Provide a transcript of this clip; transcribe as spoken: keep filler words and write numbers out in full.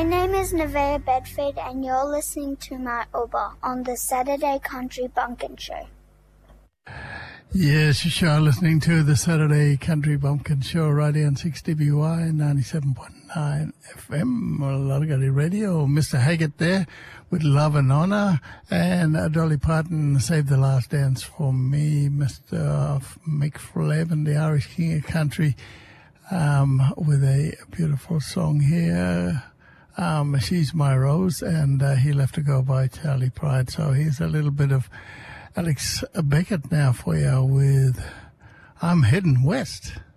My name is Nevaeh Bedford, and you're listening to my Oba on the Saturday Country Bumpkin Show. Yes, you are listening to the Saturday Country Bumpkin Show right here on six W Y ninety-seven point nine F M, Largari Radio. Mister Haggett there with Love and Honor, and uh, Dolly Parton, Save the Last Dance for Me. Mister Mick Flavin, the Irish King of Country, um, with a beautiful song here. Um, She's My Rose, and uh, he left to go by Charlie Pride. So here's a little bit of Alex Beckett now for you with I'm Heading West.